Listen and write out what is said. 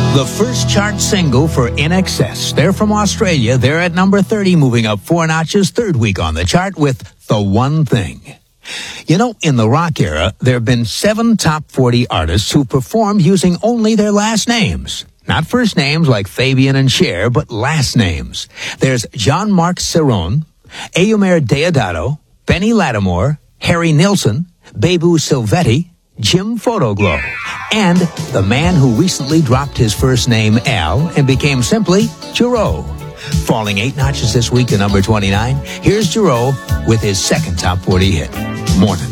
The first chart single for In Excess. They're from Australia. They're at number 30, moving up 4 notches, third week on the chart with The One Thing. You know, in the rock era, there have been 7 top 40 artists who performed using only their last names. Not first names like Fabian and Cher, but last names. There's Jean-Marc Cerrone, Eumir Deodato, Benny Lattimore, Harry Nilsson, Bebu Silvetti, Jim Photoglow, and the man who recently dropped his first name Al and became simply Giro. Falling 8 notches this week to number 29, here's Giro with his second top 40 hit, Morning.